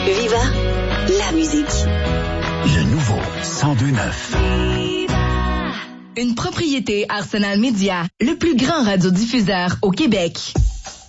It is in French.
Viva, la musique. Le nouveau 102.9. Une propriété Arsenal Média, le plus grand radiodiffuseur au Québec.